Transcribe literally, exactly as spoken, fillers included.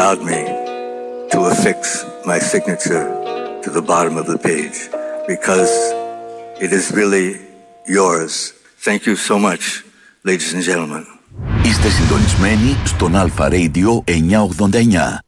allowed me to affix my signature to the bottom of the page, because it is really yours. Thank you so much, ladies and gentlemen. Είστε συντονισμένοι στον Alpha Radio εννιακόσια ογδόντα εννιά.